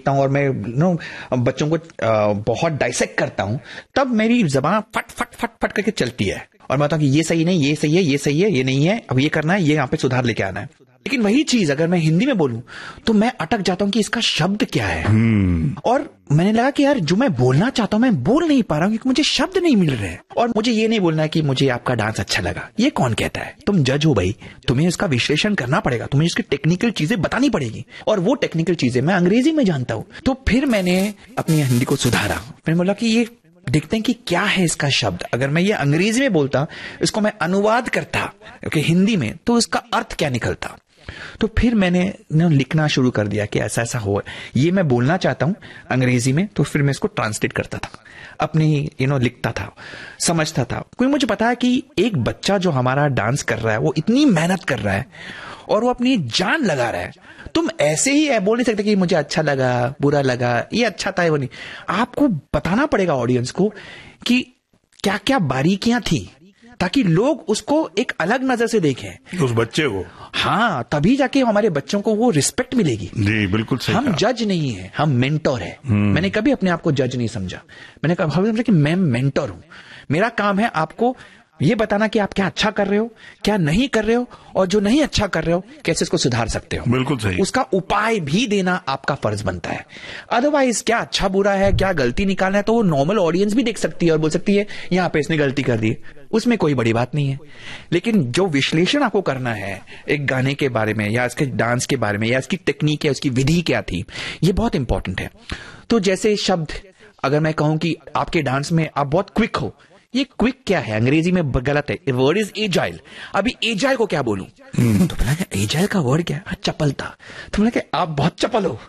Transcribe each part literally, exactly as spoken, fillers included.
देखता हूं और मैं नो बच्चों को बहुत डाइसेक्ट करता हूं, तब मेरी जबान फट फट फट फट करके चलती है और मैं बताऊं कि ये सही नहीं, ये सही है, ये सही है, ये नहीं है, अब ये करना है, ये यहाँ पे सुधार लेके आना है। लेकिन वही चीज अगर मैं हिंदी में बोलूं तो मैं अटक जाता हूं कि इसका शब्द क्या है। hmm. और मैंने लगा कि यार जो मैं बोलना चाहता हूं मैं बोल नहीं पा रहा हूं क्योंकि मुझे शब्द नहीं मिल रहे हैं। और मुझे ये नहीं बोलना है कि मुझे आपका डांस अच्छा लगा, ये कौन कहता है? तुम जज हो भाई, तुम्हें इसका विश्लेषण करना पड़ेगा, तुम्हें इसकी टेक्निकल चीजें बतानी पड़ेगी और वो टेक्निकल चीजें मैं अंग्रेजी में जानता हूं। तो फिर मैंने अपनी हिंदी को सुधारा। मैंने बोला कि ये देखते हैं कि क्या है इसका शब्द। अगर मैं ये अंग्रेजी में बोलता, इसको मैं अनुवाद करता okay, हिंदी में, तो इसका अर्थ क्या निकलता। तो फिर मैंने लिखना शुरू कर दिया कि ऐसा ऐसा हो, ये मैं बोलना चाहता हूं अंग्रेजी में, तो फिर मैं इसको ट्रांसलेट करता था, अपनी यू नो लिखता था, समझता था। क्योंकि मुझे पता है कि एक बच्चा जो हमारा डांस कर रहा है वो इतनी मेहनत कर रहा है और वो अपनी जान लगा रहा है। तुम ऐसे ही बोल नहीं सकते कि मुझे अच्छा लगा, बुरा लगा, ये अच्छा था, वो नहीं। आपको बताना पड़ेगा ऑडियंस को कि क्या क्या बारीकियां थी ताकि लोग उसको एक अलग नजर से देखें, उस बच्चे को। हाँ, तभी जाके हमारे बच्चों को वो रिस्पेक्ट मिलेगी। जी बिल्कुल सही। हम जज नहीं है, हम मेंटोर है। मैंने कभी अपने आप को जज नहीं समझा। मैंने कहा समझा कि मैं मेंटोर हूं, मेरा काम है आपको ये बताना कि आप क्या अच्छा कर रहे हो, क्या नहीं कर रहे हो, और जो नहीं अच्छा कर रहे हो कैसे इसको सुधार सकते हो। बिल्कुल सही। उसका उपाय भी देना आपका फर्ज बनता है। अदरवाइज क्या अच्छा बुरा है, क्या गलती निकालना है, तो वो नॉर्मल ऑडियंस भी देख सकती है और बोल सकती है यहां पे इसने गलती कर दी, उसमें कोई बड़ी बात नहीं है। लेकिन जो विश्लेषण आपको करना है एक गाने के बारे में या इसके डांस के बारे में या इसकी टेक्निक या उसकी विधि क्या थी, ये बहुत इंपॉर्टेंट है। तो जैसे शब्द, अगर मैं कहूं कि आपके डांस में आप बहुत क्विक हो, ये क्विक क्या है? अंग्रेजी में गलत है, वर्ड इज एजाइल। अभी एजाइल को क्या बोलूं? hmm. तो बोला एजाइल का वर्ड क्या है? चपलता। तो बोला आप बहुत चपल हो।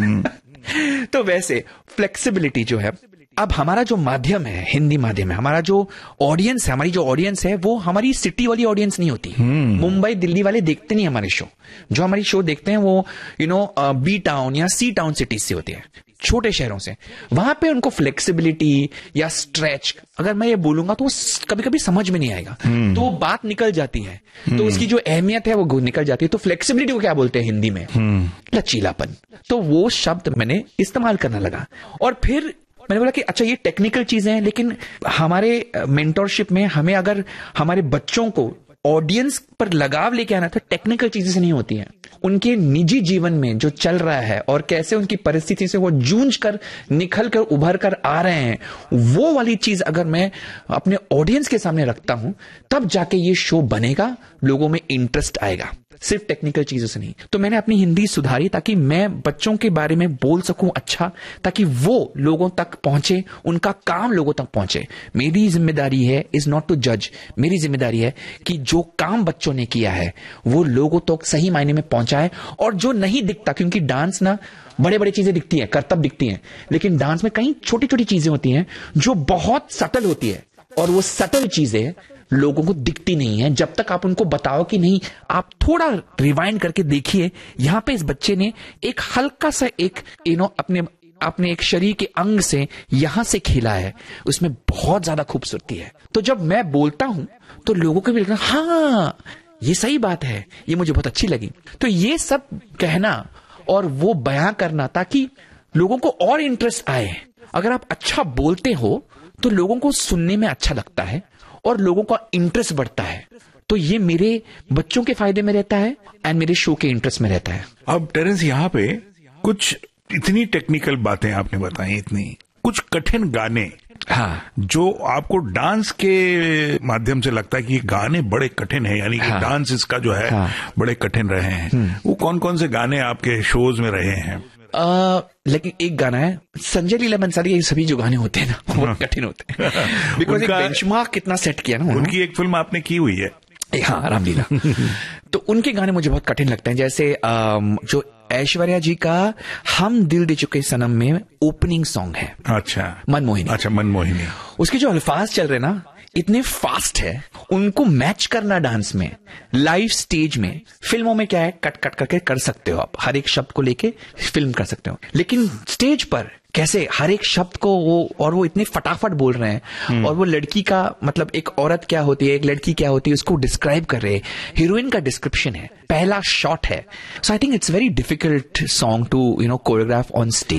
hmm. तो वैसे फ्लेक्सिबिलिटी जो है, अब हमारा जो माध्यम है, हिंदी माध्यम है, हमारा जो ऑडियंस है, हमारी जो ऑडियंस है वो हमारी सिटी वाली ऑडियंस नहीं होती। hmm. मुंबई दिल्ली वाले देखते नहीं हमारे शो। जो हमारी शो देखते हैं वो यू नो बी टाउन या सी टाउन सिटीज से होते हैं, छोटे शहरों से। वहां पे उनको फ्लेक्सिबिलिटी या स्ट्रेच, अगर मैं ये बोलूंगा तो कभी कभी समझ में नहीं आएगा। hmm. तो बात निकल जाती है, hmm. तो उसकी जो अहमियत है वो निकल जाती है। तो फ्लेक्सिबिलिटी को क्या बोलते हैं हिंदी में? hmm. लचीलापन। तो वो शब्द मैंने इस्तेमाल करना लगा। और फिर मैंने बोला कि अच्छा ये टेक्निकल चीजें हैं, लेकिन हमारे मेंटोरशिप में हमें अगर हमारे बच्चों को ऑडियंस पर लगाव लेके आना तो टेक्निकल चीजें से नहीं होती हैं। उनके निजी जीवन में जो चल रहा है और कैसे उनकी परिस्थिति से वो जूझ कर निकल कर उभर कर आ रहे हैं, वो वाली चीज अगर मैं अपने ऑडियंस के सामने रखता हूं, तब जाके ये शो बनेगा, लोगों में इंटरेस्ट आएगा, सिर्फ टेक्निकल चीजों से नहीं। तो मैंने अपनी हिंदी सुधारी ताकि मैं बच्चों के बारे में बोल सकूं अच्छा, ताकि वो लोगों तक पहुंचे, उनका काम लोगों तक पहुंचे। मेरी जिम्मेदारी है इज नॉट टू जज, मेरी जिम्मेदारी है कि जो काम बच्चों ने किया है वो लोगों तक सही मायने में पहुंचाए। और जो नहीं दिखता, क्योंकि डांस ना बड़े बड़े चीजें दिखती हैं, करतब दिखती हैं, लेकिन डांस में कई छोटी छोटी चीजें होती हैं जो बहुत सटल होती है, और वो सटल चीजें लोगों को दिखती नहीं है जब तक आप उनको बताओ कि नहीं, आप थोड़ा रिवाइंड करके देखिए, यहां पे इस बच्चे ने एक हल्का सा एक यू नो अपने अपने एक शरीर के अंग से यहां से खेला है, उसमें बहुत ज्यादा खूबसूरती है। तो जब मैं बोलता हूं तो लोगों को भी लगता है हाँ ये सही बात है, ये मुझे बहुत अच्छी लगी। तो ये सब कहना और वो बयां करना ताकि लोगों को और इंटरेस्ट आए। अगर आप अच्छा बोलते हो तो लोगों को सुनने में अच्छा लगता है और लोगों का इंटरेस्ट बढ़ता है। तो ये मेरे बच्चों के फायदे में रहता है एंड मेरे शो के इंटरेस्ट में रहता है। अब टेरेंस, यहाँ पे कुछ इतनी टेक्निकल बातें आपने बताई, इतनी कुछ कठिन गाने, हाँ, जो आपको डांस के माध्यम से लगता है कि ये गाने बड़े कठिन हैं, यानी कि हाँ, डांस इसका जो है हाँ, बड़े कठिन रहे हैं, वो कौन कौन से गाने आपके शोज में रहे हैं? Uh, लेकिन एक गाना है संजय लीला बंसाली, ये सभी जो गाने होते हैं ना वो कठिन होते हैं, बिकॉज एक बेंचमार्क कितना सेट किया ना उन्होंने। उनकी एक फिल्म आपने की हुई है, हाँ, रामलीला। तो उनके गाने मुझे बहुत कठिन लगते हैं। जैसे जो ऐश्वर्या जी का हम दिल दे चुके सनम में ओपनिंग सॉन्ग है, अच्छा मनमोहिनी, अच्छा मनमोहिनी, उसके जो अल्फाज चल रहे ना इतने फास्ट है, उनको मैच करना डांस में, लाइव स्टेज में, फिल्मों में क्या है कट कट करके कर सकते हो आप, हर एक शब्द को लेके फिल्म कर सकते हो, लेकिन स्टेज पर कैसे हर एक शब्द को वो, और वो इतने फटाफट बोल रहे हैं, और वो लड़की का मतलब एक औरत क्या होती है, एक लड़की क्या होती है, उसको डिस्क्राइब कर रहे हैं, हीरोइन का डिस्क्रिप्शन है, पहला शॉट है। सो I think it's very difficult song to you know choreograph on stage.